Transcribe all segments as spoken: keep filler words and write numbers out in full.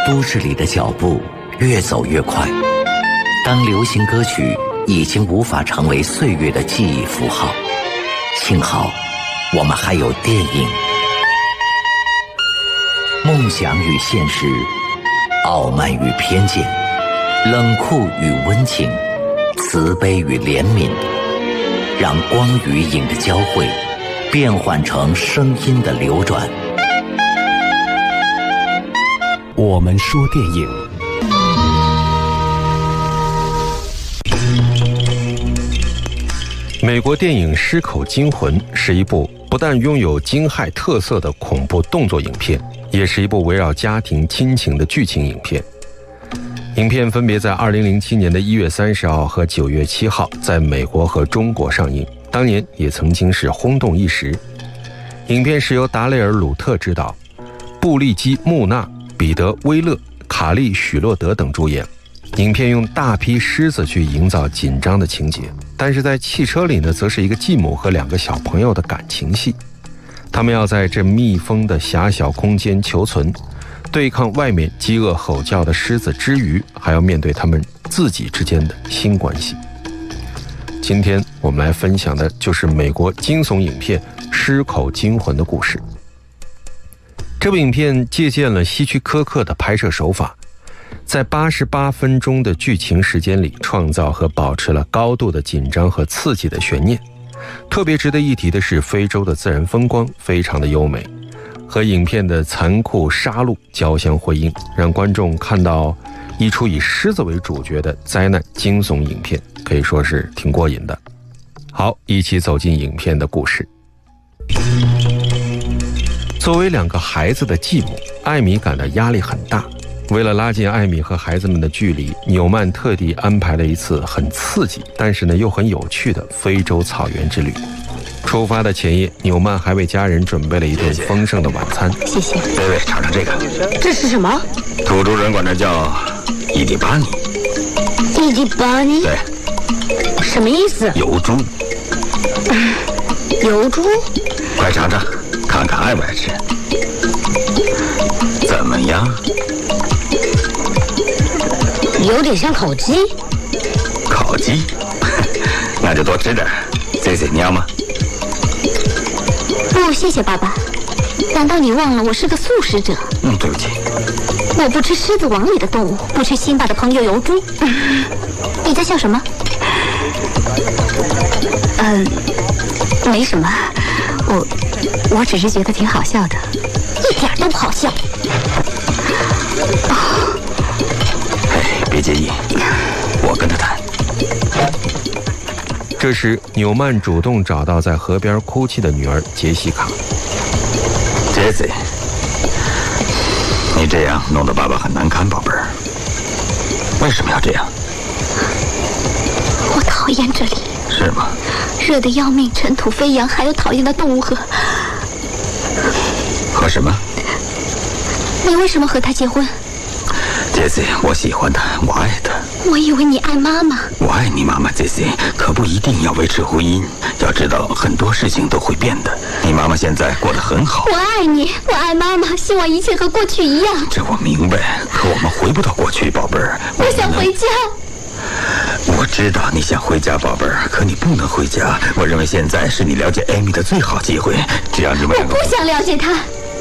都市里的脚步越走越快，当流行歌曲已经无法成为岁月的记忆符号，幸好我们还有电影。梦想与现实，傲慢与偏见，冷酷与温情，慈悲与怜悯，让光与影的交汇变换成声音的流转。 我们说电影。美国电影《狮口惊魂》是一部不但拥有惊骇特色的恐怖动作影片，也是一部围绕家庭亲情的剧情影片。影片分别在二零零七年的一月三十号和九月七号在美国和中国上映，当年也曾经是轰动一时。影片是由达雷尔·鲁特执导，布利基·穆纳、彼得·威勒、卡利·许洛德等主演。影片用大批狮子去营造紧张的情节，但是在汽车里呢，则是一个继母和两个小朋友的感情戏。他们要在这密封的狭小空间求存，对抗外面饥饿吼叫的狮子之余，还要面对他们自己之间的新关系。今天我们来分享的就是美国惊悚影片《狮口惊魂》的故事。这部影片借鉴了希区柯克的拍摄手法，在八十八分钟的剧情时间里，创造和保持了高度的紧张和刺激的悬念。特别值得一提的是，非洲的自然风光非常的优美，和影片的残酷杀戮交相辉映，让观众看到一出以狮子为主角的灾难惊悚影片，可以说是挺过瘾的。好，一起走进影片的故事。作为两个孩子的继母，艾米感到压力很大。为了拉近艾米和孩子们的距离，纽曼特地安排了一次很刺激但是呢又很有趣的非洲草原之旅。出发的前夜，纽曼还为家人准备了一顿丰盛的晚餐。 谢谢。 薇薇，尝尝这个。 这是什么？ 土著人管这叫伊迪巴尼。 伊迪巴尼？ 对。 什么意思？ 油猪。 油猪？ 快尝尝，看看爱不爱吃。怎么样？ 有点像烤鸡。 烤鸡？那就多吃点。C C， 你要吗？ 不，谢谢爸爸。难道你忘了我是个素食者？ 嗯，对不起。 我不吃狮子王里的动物，不吃辛巴的朋友油猪。你在笑什么？嗯、呃，没什么。我我只是觉得挺好笑的。一点都不好笑。哦， 哎，别介意，我跟他谈。 这时，纽曼主动找到在河边哭泣的女儿杰西卡。 杰西，你这样弄得爸爸很难堪，宝贝儿。为什么要这样？ 我讨厌这里。 是吗？ 热得要命，尘土飞扬，还有讨厌的动物和…… 和什么？ 你为什么和他结婚？ 杰西，我喜欢他，我爱他。 我以为你爱妈妈。 我爱你妈妈，杰西，可不一定要维持婚姻。要知道，很多事情都会变的。你妈妈现在过得很好。 我爱你，我爱妈妈，希望一切和过去一样。 这我明白，可我们回不到过去，宝贝儿。 我想回家。 我知道你想回家，宝贝儿，可你不能回家。我认为现在是你了解艾米的最好机会，只要你们两个…… 我不想了解她。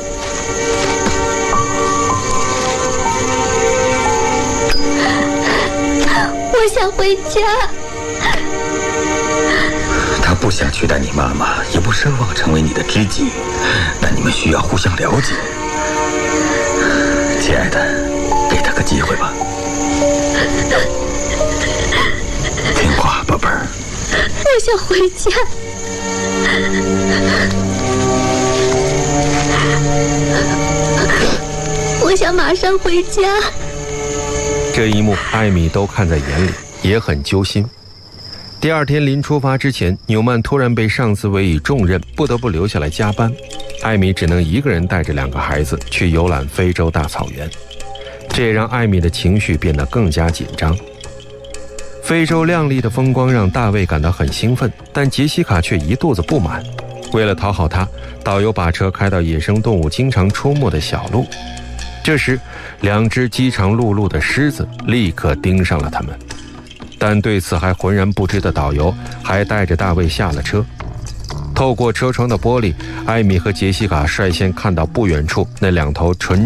我想回家。 他不想取代你妈妈，也不奢望成为你的知己，但你们需要互相了解。亲爱的，给他个机会吧。听话，宝贝儿。 我想回家。我想马上回家。 这一幕，艾米都看在眼里，也很揪心。第二天临出发之前，纽曼突然被上司委以重任，不得不留下来加班。艾米只能一个人带着两个孩子去游览非洲大草原，这也让艾米的情绪变得更加紧张。非洲亮丽的风光让大卫感到很兴奋，但杰西卡却一肚子不满。为了讨好他，导游把车开到野生动物经常出没的小路。 这时，两只饥肠辘辘的狮子立刻盯上了他们，但对此还浑然不知的导游还带着大卫下了车。透过车窗的玻璃，艾米和杰西卡率先看到不远处那两头纯